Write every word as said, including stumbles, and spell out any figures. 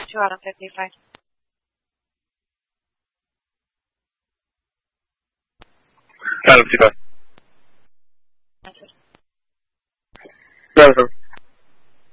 two out of fifty-five. Out of fifty-five. That's it. Yeah, sir.